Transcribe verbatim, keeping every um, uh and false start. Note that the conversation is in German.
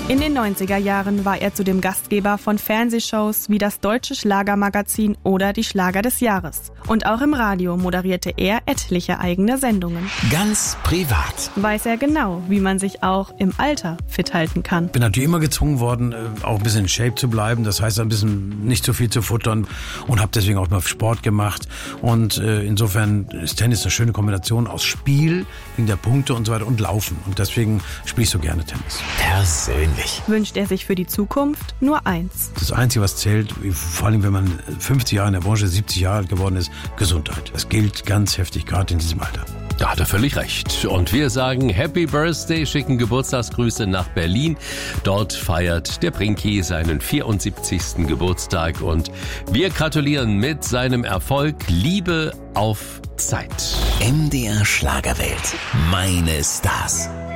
In den neunziger Jahren war er zudem Gastgeber von Fernsehshows wie das Deutsche Schlagermagazin oder die Schlager des Jahres. Und auch im Radio moderierte er etliche eigene Sendungen. Ganz privat Weiß er genau, wie man sich auch im Alter fit halten kann. Bin natürlich immer gezwungen worden, auch ein bisschen in Shape zu bleiben. Das heißt, ein bisschen nicht zu viel zu futtern und habe deswegen auch mal Sport gemacht. Und äh, insofern ist Tennis eine schöne Kombination aus Spiel, wegen der Punkte und so weiter und Laufen. Und deswegen spiele ich so gerne Tennis. persönlich. Wünscht er sich für die Zukunft nur eins. Das Einzige, was zählt, vor allem wenn man fünfzig Jahre in der Branche, siebzig Jahre alt geworden ist, Gesundheit. Das gilt ganz heftig, gerade in diesem Alter. Da hat er völlig recht. Und wir sagen Happy Birthday, schicken Geburtstagsgrüße nach Berlin. Dort feiert der Brinki seinen vierundsiebzigsten Geburtstag und wir gratulieren mit seinem Erfolg. Liebe auf Zeit. M D R Schlagerwelt. Meine Stars.